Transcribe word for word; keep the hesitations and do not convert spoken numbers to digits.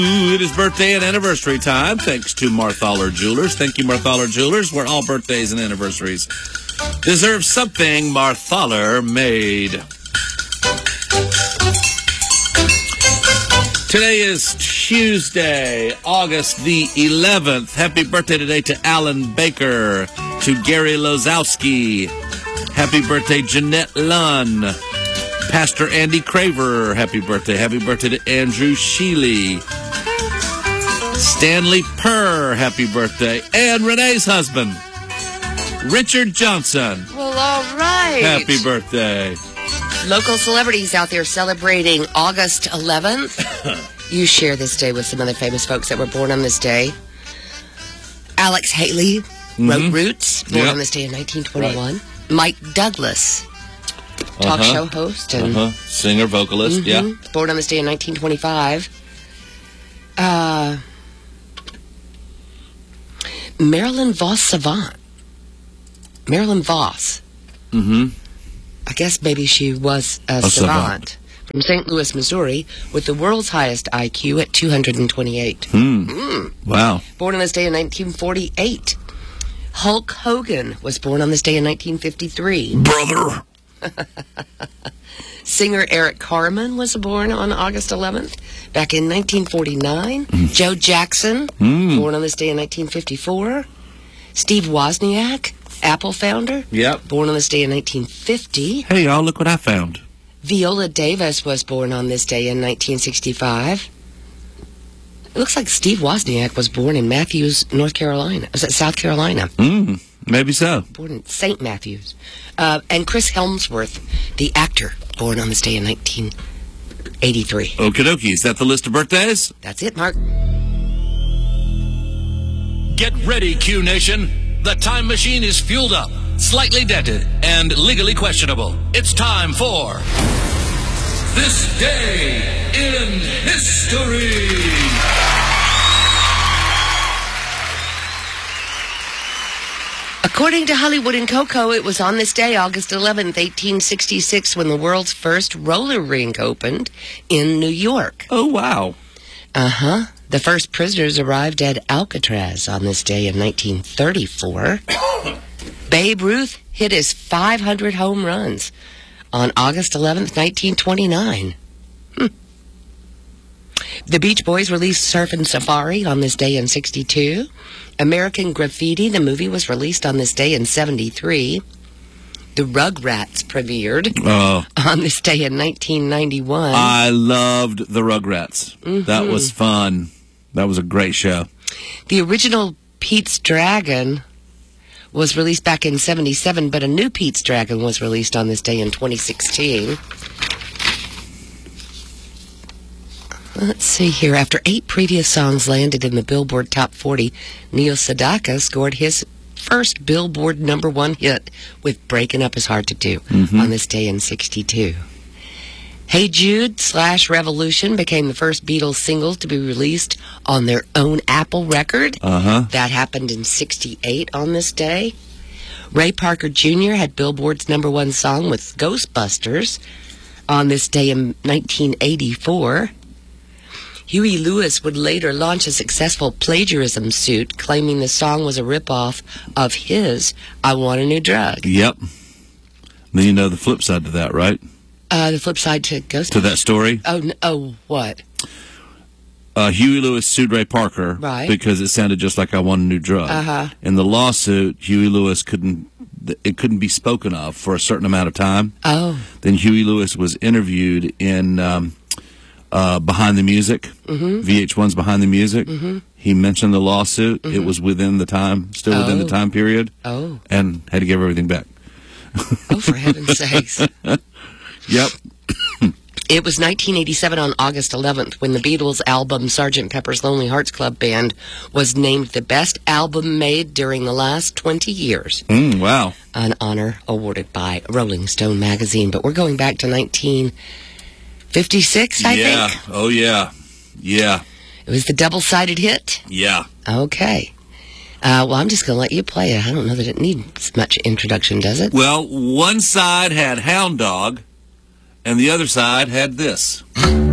Ooh, it is birthday and anniversary time, thanks to Marthaler Jewelers. Thank you, Marthaler Jewelers, where all birthdays and anniversaries deserve something Marthaler made. Today is Tuesday, August the eleventh. Happy birthday today to Alan Baker, to Gary Lozowski. Happy birthday, Jeanette Lunn. Pastor Andy Craver, happy birthday. Happy birthday to Andrew Sheely. Stanley Purr, happy birthday. And Renee's husband, Richard Johnson. Well, all right. Happy birthday. Local celebrities out there celebrating August eleventh. You share this day with some other famous folks that were born on this day. Alex Haley mm-hmm. wrote Roots, born yep. on this day in nineteen twenty-one. Right. Mike Douglas, talk uh-huh. show host and uh-huh. singer, vocalist, mm-hmm. yeah. born on this day in nineteen twenty-five. Uh, Marilyn Vos Savant. Marilyn Vos. Mm-hmm. I guess maybe she was a, a savant. savant. From Saint Louis, Missouri, with the world's highest I Q at two hundred twenty-eight. Hmm. Mm. Wow. Born on this day in nineteen forty-eight. Hulk Hogan was born on this day in nineteen fifty-three. Brother. Singer Eric Carmen was born on August eleventh, back in nineteen forty-nine. Mm. Joe Jackson, mm. born on this day in nineteen fifty-four. Steve Wozniak, Apple founder, yep. born on this day in nineteen fifty. Hey, y'all, look what I found. Viola Davis was born on this day in nineteen sixty-five. It looks like Steve Wozniak was born in Matthews, North Carolina. Was it South Carolina? Mm, maybe so. Born in Saint Matthews. Uh, and Chris Helmsworth, the actor, born on this day in nineteen eighty-three. Okie dokie. Is that the list of birthdays? That's it, Mark. Get ready, Q Nation. The time machine is fueled up, slightly dented, and legally questionable. It's time for This Day in History. According to Hollywood and Coco, it was on this day, August eleventh, eighteen sixty-six, when the world's first roller rink opened in New York. Oh, wow. Uh-huh. The first prisoners arrived at Alcatraz on this day in nineteen thirty-four. Babe Ruth hit his five hundred home runs on August eleventh, nineteen twenty-nine. Hmm. The Beach Boys released Surfin' Safari on this day in sixty-two. American Graffiti, the movie, was released on this day in seventy-three. The Rugrats premiered oh. on this day in nineteen ninety-one. I loved the Rugrats. Mm-hmm. That was fun. That was a great show. The original Pete's Dragon was released back in seventy-seven, but a new Pete's Dragon was released on this day in twenty sixteen. Let's see here. After eight previous songs landed in the Billboard Top forty, Neil Sedaka scored his first Billboard number one hit with Breaking Up Is Hard to Do mm-hmm. on this day in sixty-two. Hey Jude slash Revolution became the first Beatles singles to be released on their own Apple record. Uh-huh. That happened in sixty-eight on this day. Ray Parker Junior had Billboard's number one song with Ghostbusters on this day in nineteen eighty-four. Huey Lewis would later launch a successful plagiarism suit, claiming the song was a ripoff of his I Want a New Drug. Yep. Then you know the flip side to that, right? Uh, the flip side to Ghostbusters? To that story? Oh, oh what? Uh, Huey Lewis sued Ray Parker right. because it sounded just like I Want a New Drug. Uh-huh. In the lawsuit, Huey Lewis couldn't, it couldn't be spoken of for a certain amount of time. Oh. Then Huey Lewis was interviewed in um, uh, Behind the Music, mm-hmm. V H one's Behind the Music. Mm-hmm. He mentioned the lawsuit. Mm-hmm. It was within the time, still within oh. the time period. Oh. And had to give everything back. Oh, for heaven's sakes. Yep. It was nineteen eighty-seven on August eleventh when the Beatles' album Sergeant Pepper's Lonely Hearts Club Band was named the best album made during the last twenty years. Mm, wow. An honor awarded by Rolling Stone magazine. But we're going back to nineteen fifty-six, I yeah. think. Oh, yeah. Yeah. It was the double-sided hit? Yeah. Okay. Uh, well, I'm just going to let you play it. I don't know that it needs much introduction, does it? Well, one side had Hound Dog, and the other side had this.